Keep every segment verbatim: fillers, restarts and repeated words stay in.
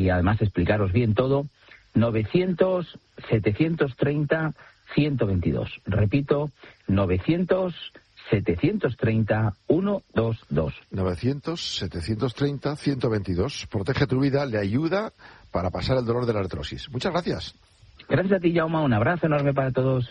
y además explicaros bien todo, novecientos, setecientos treinta, ciento veintidós. Repito, novecientos, setecientos treinta, ciento veintidós. novecientos, setecientos treinta, ciento veintidós. Protege tu vida, le ayuda para pasar el dolor de la artrosis. Muchas gracias. Gracias a ti, Jaume. Un abrazo enorme para todos.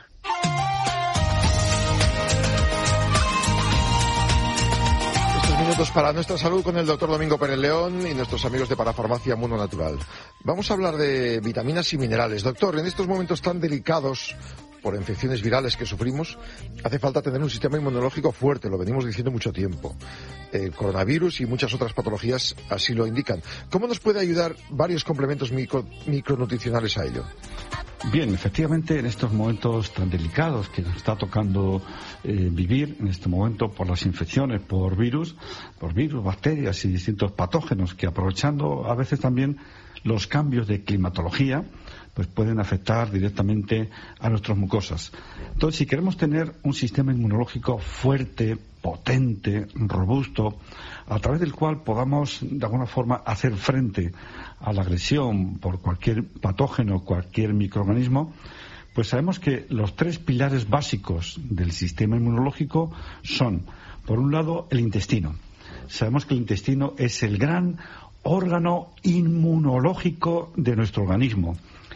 Minutos para nuestra salud con el doctor Domingo Pérez León y nuestros amigos de Parafarmacia Mundo Natural. Vamos a hablar de vitaminas y minerales. Doctor, en estos momentos tan delicados por infecciones virales que sufrimos, hace falta tener un sistema inmunológico fuerte, lo venimos diciendo mucho tiempo. El coronavirus y muchas otras patologías así lo indican. ¿Cómo nos puede ayudar varios complementos micro, micronutricionales a ello? Bien, efectivamente, en estos momentos tan delicados que nos está tocando eh, vivir, en este momento por las infecciones por virus, por virus, bacterias y distintos patógenos que, aprovechando a veces también los cambios de climatología, pues pueden afectar directamente a nuestras mucosas. Entonces, si queremos tener un sistema inmunológico fuerte, potente, robusto, a través del cual podamos de alguna forma hacer frente a la agresión por cualquier patógeno, cualquier microorganismo, pues sabemos que los tres pilares básicos del sistema inmunológico son, por un lado, el intestino. Sabemos que el intestino es el gran órgano inmunológico de nuestro organismo.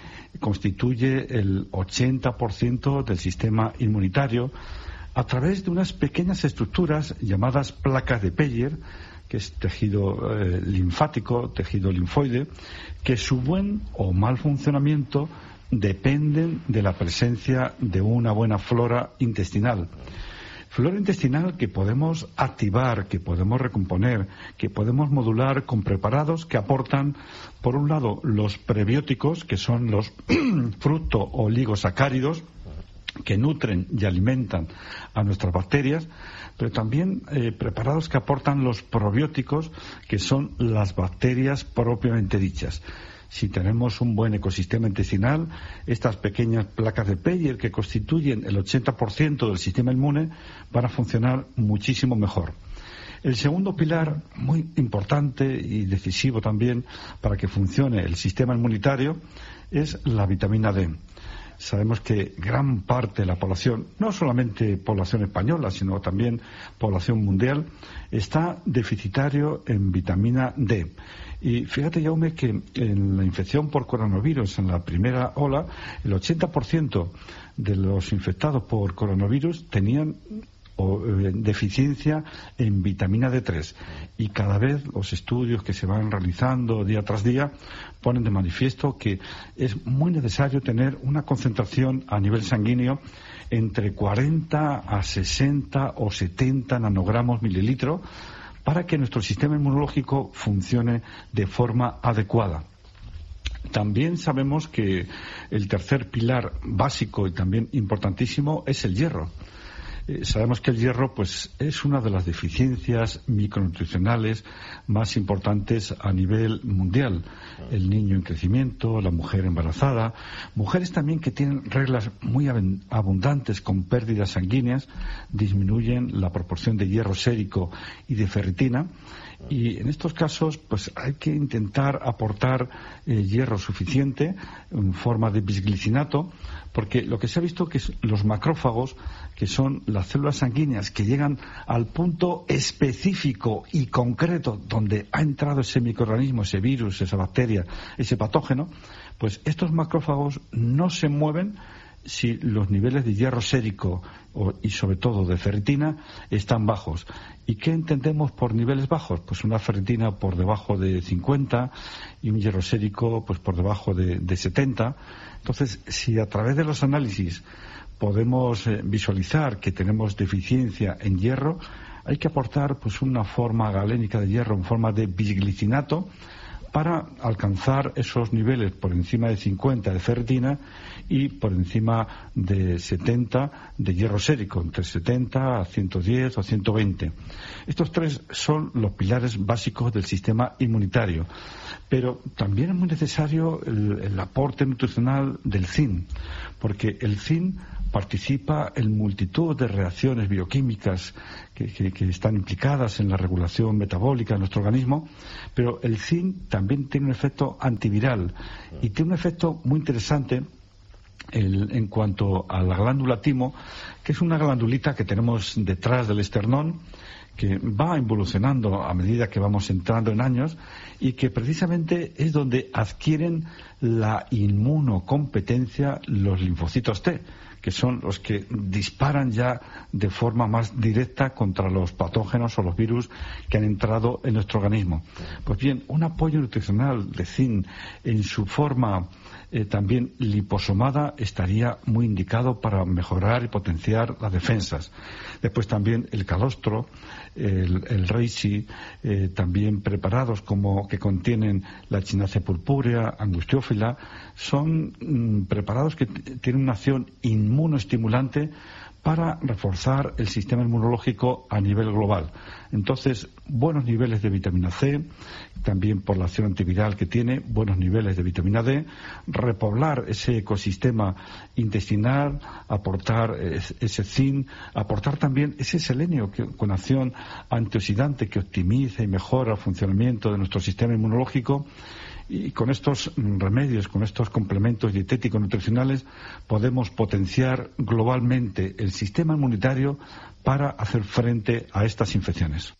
Constituye el ochenta por ciento del sistema inmunitario a través de unas pequeñas estructuras llamadas placas de Peyer, que es tejido eh, linfático, tejido linfoide, que su buen o mal funcionamiento dependen de la presencia de una buena flora intestinal. Flora intestinal que podemos activar, que podemos recomponer, que podemos modular con preparados que aportan, por un lado, los prebióticos, que son los fructo oligosacáridos, que nutren y alimentan a nuestras bacterias, pero también eh, preparados que aportan los probióticos, que son las bacterias propiamente dichas. Si tenemos un buen ecosistema intestinal, estas pequeñas placas de Peyer, que constituyen el ochenta por ciento del sistema inmune, van a funcionar muchísimo mejor. El segundo pilar, muy importante y decisivo también para que funcione el sistema inmunitario, es la vitamina D. Sabemos que gran parte de la población, no solamente población española, sino también población mundial, está deficitario en vitamina D. Y fíjate, Jaume, que en la infección por coronavirus, en la primera ola, el ochenta por ciento de los infectados por coronavirus tenían o, eh, deficiencia en vitamina D tres. Y cada vez los estudios que se van realizando día tras día ponen de manifiesto que es muy necesario tener una concentración a nivel sanguíneo entre cuarenta a sesenta o setenta nanogramos mililitro para que nuestro sistema inmunológico funcione de forma adecuada. También sabemos que el tercer pilar básico y también importantísimo es el hierro. Eh, sabemos que el hierro pues es una de las deficiencias micronutricionales más importantes a nivel mundial. El niño en crecimiento, la mujer embarazada, mujeres también que tienen reglas muy abundantes con pérdidas sanguíneas, disminuyen la proporción de hierro sérico y de ferritina. Y en estos casos pues hay que intentar aportar eh, hierro suficiente en forma de bisglicinato, porque lo que se ha visto que es los macrófagos, que son las células sanguíneas que llegan al punto específico y concreto donde ha entrado ese microorganismo, ese virus, esa bacteria, ese patógeno, pues estos macrófagos no se mueven si los niveles de hierro sérico o, y sobre todo de ferritina están bajos. ¿Y qué entendemos por niveles bajos? Pues una ferritina por debajo de cincuenta y un hierro sérico pues por debajo de, de setenta. Entonces, si a través de los análisis podemos eh, visualizar que tenemos deficiencia en hierro, hay que aportar pues una forma galénica de hierro en forma de bisglicinato para alcanzar esos niveles por encima de cincuenta de ferritina y por encima de setenta de hierro sérico, entre setenta a ciento diez o ciento veinte. Estos tres son los pilares básicos del sistema inmunitario. Pero también es muy necesario el, el aporte nutricional del zinc, porque el zinc participa en multitud de reacciones bioquímicas que, que, que están implicadas en la regulación metabólica de nuestro organismo, pero el zinc también también tiene un efecto antiviral y tiene un efecto muy interesante el, en cuanto a la glándula timo, que es una glandulita que tenemos detrás del esternón, que va evolucionando a medida que vamos entrando en años y que precisamente es donde adquieren la inmunocompetencia los linfocitos T, que son los que disparan ya de forma más directa contra los patógenos o los virus que han entrado en nuestro organismo. Pues bien, un apoyo nutricional de zinc en su forma eh, también liposomada estaría muy indicado para mejorar y potenciar las defensas. Después también el calostro, el, el reishi, eh, también preparados como que contienen la echinacea purpúrea, angustiófila, son mm, preparados que t- tienen una acción inmunoestimulante para reforzar el sistema inmunológico a nivel global. Entonces, buenos niveles de vitamina C, también por la acción antiviral que tiene, buenos niveles de vitamina D, repoblar ese ecosistema intestinal, aportar ese zinc, aportar también ese selenio que, con acción antioxidante que optimiza y mejora el funcionamiento de nuestro sistema inmunológico. Y con estos remedios, con estos complementos dietéticos nutricionales, podemos potenciar globalmente el sistema inmunitario para hacer frente a estas infecciones.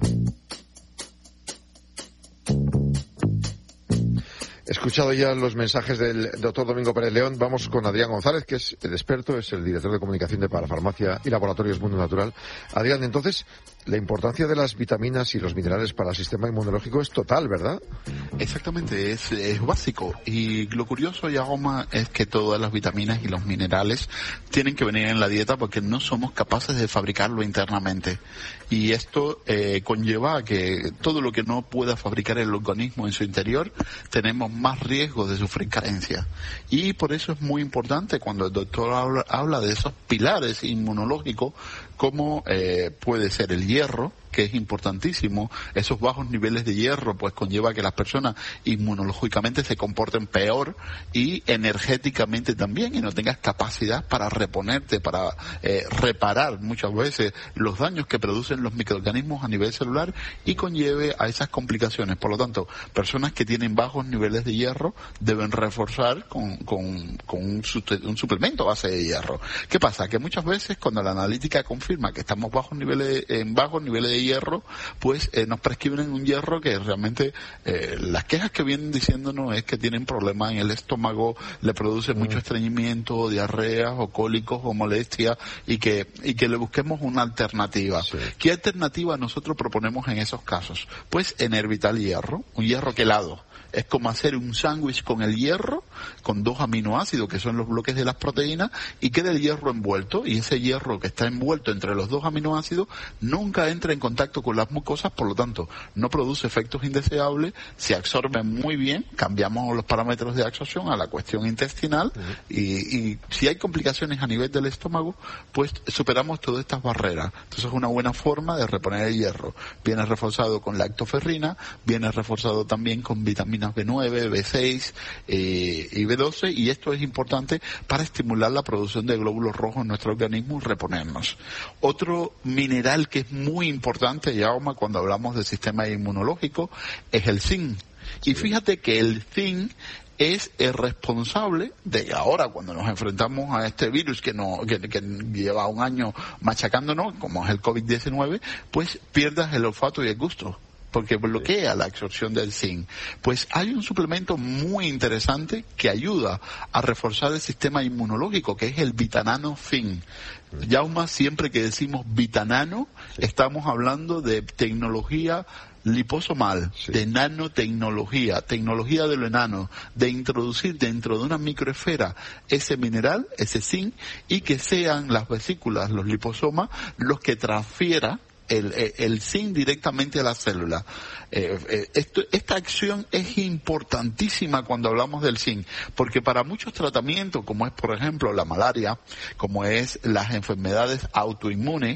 He escuchado ya los mensajes del doctor Domingo Pérez León. Vamos con Adrián González, que es el experto, es el director de comunicación de Parafarmacia y Laboratorios Mundo Natural. Adrián, entonces, la importancia de las vitaminas y los minerales para el sistema inmunológico es total, ¿verdad? Exactamente, es, es básico. Y lo curioso, Jaume, es que todas las vitaminas y los minerales tienen que venir en la dieta porque no somos capaces de fabricarlo internamente. Y esto eh, conlleva a que todo lo que no pueda fabricar el organismo en su interior, tenemos más riesgo de sufrir carencia. Y por eso es muy importante cuando el doctor habla, habla de esos pilares inmunológicos, como eh, puede ser el hierro, que es importantísimo. Esos bajos niveles de hierro pues conlleva que las personas inmunológicamente se comporten peor y energéticamente también, y no tengas capacidad para reponerte, para eh, reparar muchas veces los daños que producen los microorganismos a nivel celular y conlleve a esas complicaciones. Por lo tanto, personas que tienen bajos niveles de hierro deben reforzar con, con, con un, un suplemento a base de hierro. ¿Qué pasa? Que muchas veces cuando la analítica confirma que estamos bajos niveles, en bajos niveles de hierro, pues eh, nos prescriben un hierro que realmente eh, las quejas que vienen diciéndonos es que tienen problemas en el estómago, le produce mm. mucho estreñimiento, diarreas o cólicos o molestias, y que y que le busquemos una alternativa. Sí. ¿Qué alternativa nosotros proponemos en esos casos? Pues Enervital hierro, un hierro quelado. Es como hacer un sándwich con el hierro, con dos aminoácidos que son los bloques de las proteínas, y queda el hierro envuelto, y ese hierro que está envuelto entre los dos aminoácidos nunca entra en contacto con las mucosas, por lo tanto no produce efectos indeseables, se absorbe muy bien, cambiamos los parámetros de absorción a la cuestión intestinal, uh-huh. y, y si hay complicaciones a nivel del estómago, pues superamos todas estas barreras. Entonces es una buena forma de reponer el hierro. Viene reforzado con lactoferrina, viene reforzado también con vitaminas B nueve, B seis eh, y B doce, y esto es importante para estimular la producción de glóbulos rojos en nuestro organismo y reponernos. Otro mineral que es muy importante, Jaume, cuando hablamos del sistema inmunológico, es el zinc. Y fíjate que el zinc es el responsable de ahora, cuando nos enfrentamos a este virus que, no, que, que lleva un año machacándonos, como es el COVID diecinueve, pues pierdas el olfato y el gusto, porque bloquea la absorción del zinc. Pues hay un suplemento muy interesante que ayuda a reforzar el sistema inmunológico, que es el Vitanano Zinc. Jaume, siempre que decimos Vitanano, sí. estamos hablando de tecnología liposomal, sí. de nanotecnología, tecnología de lo enano, de introducir dentro de una microesfera ese mineral, ese zinc, y que sean las vesículas, los liposomas, los que transfieran El, el, el zinc directamente a la célula. Eh, eh, esto, esta acción es importantísima cuando hablamos del zinc, porque para muchos tratamientos, como es por ejemplo la malaria, como es las enfermedades autoinmunes,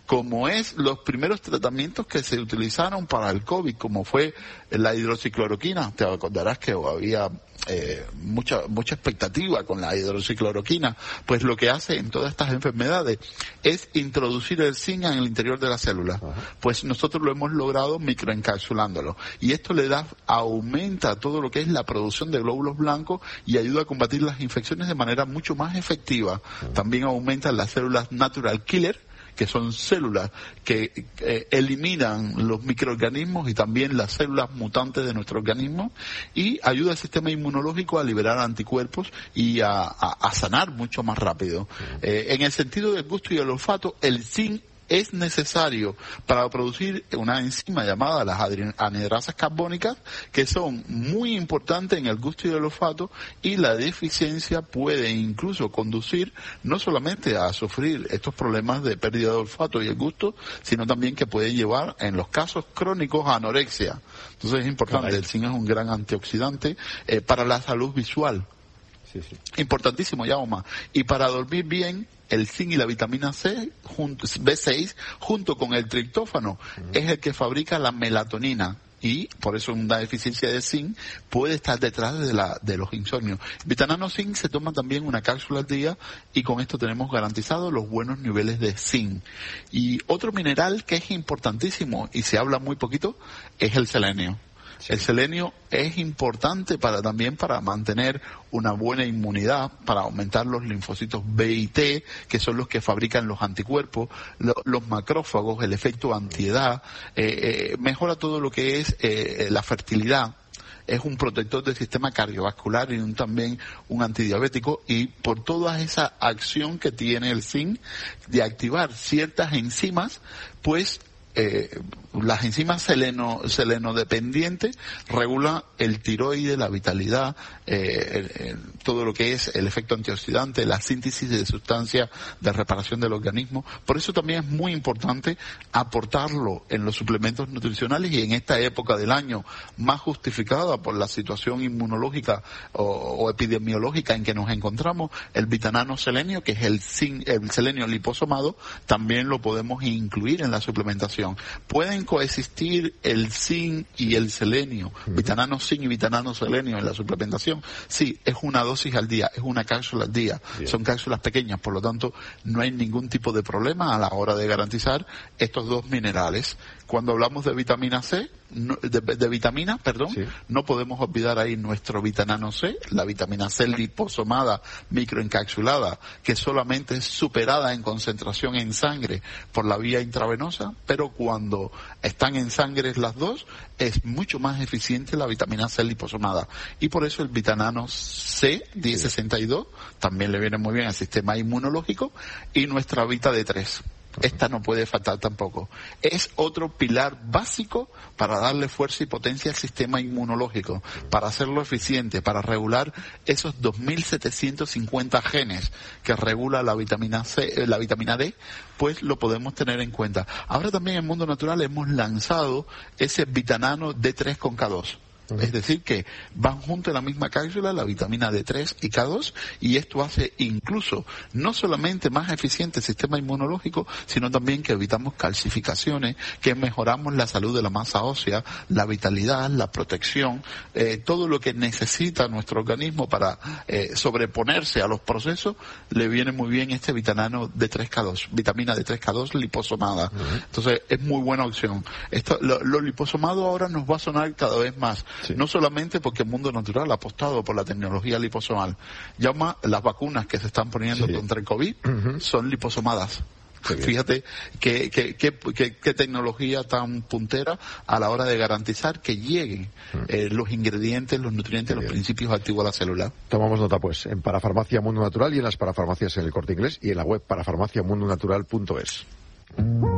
como es los primeros tratamientos que se utilizaron para el COVID, como fue la hidroxicloroquina. Te acordarás que había eh, mucha mucha expectativa con la hidroxicloroquina. Pues lo que hace en todas estas enfermedades es introducir el zinc en el interior de la célula. Ajá. Pues nosotros lo hemos logrado microencapsulándolo. Y esto le da, aumenta todo lo que es la producción de glóbulos blancos y ayuda a combatir las infecciones de manera mucho más efectiva. Ajá. También aumenta las células natural killer, que son células que eh, eliminan los microorganismos y también las células mutantes de nuestro organismo, y ayuda al sistema inmunológico a liberar anticuerpos y a, a, a sanar mucho más rápido. Eh, en el sentido del gusto y el olfato, el zinc es necesario para producir una enzima llamada las anidrasas carbónicas, que son muy importantes en el gusto y el olfato, y la deficiencia puede incluso conducir no solamente a sufrir estos problemas de pérdida de olfato y el gusto, sino también que puede llevar en los casos crónicos a anorexia. Entonces es importante. Caray. El zinc es un gran antioxidante eh, para la salud visual. Sí, sí. Importantísimo, Jaume. Y para dormir bien, el zinc y la vitamina C, junto, B seis, junto con el triptófano, uh-huh. es el que fabrica la melatonina. Y por eso una deficiencia de zinc puede estar detrás de la de los insomnios. Vitanano zinc se toma también una cápsula al día, y con esto tenemos garantizados los buenos niveles de zinc. Y otro mineral que es importantísimo y se habla muy poquito es el selenio. Sí. El selenio es importante para también para mantener una buena inmunidad, para aumentar los linfocitos B y T, que son los que fabrican los anticuerpos, lo, los macrófagos, el efecto antiedad, eh, eh, mejora todo lo que es eh, la fertilidad. Es un protector del sistema cardiovascular y un, también un antidiabético, y por toda esa acción que tiene el zinc de activar ciertas enzimas, pues Eh, las enzimas seleno, selenodependientes regulan el tiroides, la vitalidad, eh, el, el, todo lo que es el efecto antioxidante, la síntesis de sustancias de reparación del organismo. Por eso también es muy importante aportarlo en los suplementos nutricionales, y en esta época del año más justificada por la situación inmunológica o, o epidemiológica en que nos encontramos, el vitanano selenio, que es el, zinc, el selenio liposomado, también lo podemos incluir en la suplementación. ¿Pueden coexistir el zinc y el selenio, uh-huh. vitanano zinc y vitanano selenio en la suplementación? Sí, es una dosis al día, es una cápsula al día. Bien. Son cápsulas pequeñas, por lo tanto no hay ningún tipo de problema a la hora de garantizar estos dos minerales. Cuando hablamos de vitamina C, no, de, de vitamina, perdón, sí. no podemos olvidar ahí nuestro vitanano C, la vitamina C liposomada, microencapsulada, que solamente es superada en concentración en sangre por la vía intravenosa, pero cuando están en sangre las dos, es mucho más eficiente la vitamina C liposomada. Y por eso el vitanano C diez sesenta y dos también le viene muy bien al sistema inmunológico, y nuestra Vita D tres. Esta no puede faltar tampoco. Es otro pilar básico para darle fuerza y potencia al sistema inmunológico, para hacerlo eficiente, para regular esos dos mil setecientos cincuenta genes que regula la vitamina C, la vitamina D, pues lo podemos tener en cuenta. Ahora también en Mundo Natural hemos lanzado ese vitanano D tres con K dos. Uh-huh. Es decir, que van junto en la misma cápsula la vitamina D tres y K dos, y esto hace incluso no solamente más eficiente el sistema inmunológico, sino también que evitamos calcificaciones, que mejoramos la salud de la masa ósea, la vitalidad, la protección, eh, todo lo que necesita nuestro organismo para eh, sobreponerse a los procesos. Le viene muy bien este vitanano D tres K dos, vitamina D tres K dos liposomada. Uh-huh. Entonces es muy buena opción. Esto, lo, lo liposomado ahora nos va a sonar cada vez más. Sí. No solamente porque el Mundo Natural ha apostado por la tecnología liposomal. Llama las vacunas que se están poniendo sí. contra el COVID, uh-huh. son liposomadas. Fíjate qué que, que, que, que tecnología tan puntera a la hora de garantizar que lleguen eh, los ingredientes, los nutrientes, los principios activos a la célula. Tomamos nota, pues, en Parafarmacia Mundo Natural y en las parafarmacias en el Corte Inglés y en la web parafarmacia mundo natural punto es.